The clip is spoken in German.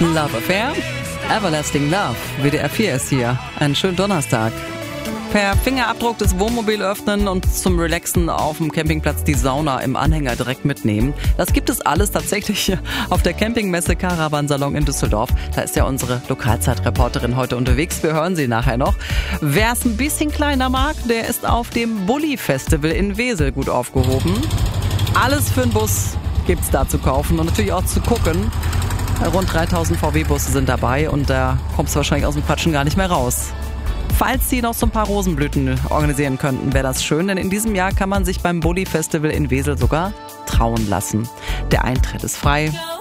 Love Affair, Everlasting Love, WDR 4 ist hier. Einen schönen Donnerstag. Per Fingerabdruck das Wohnmobil öffnen und zum Relaxen auf dem Campingplatz die Sauna im Anhänger direkt mitnehmen. Das gibt es alles tatsächlich auf der Campingmesse Caravansalon in Düsseldorf. Da ist ja unsere Lokalzeitreporterin heute unterwegs. Wir hören sie nachher noch. Wer es ein bisschen kleiner mag, der ist auf dem Bulli-Festival in Wesel gut aufgehoben. Alles für den Bus gibt's da zu kaufen und natürlich auch zu gucken. Rund 3000 VW-Busse sind dabei und da kommst du wahrscheinlich aus dem Quatschen gar nicht mehr raus. Falls Sie noch so ein paar Rosenblüten organisieren könnten, wäre das schön, denn in diesem Jahr kann man sich beim Bulli-Festival in Wesel sogar trauen lassen. Der Eintritt ist frei,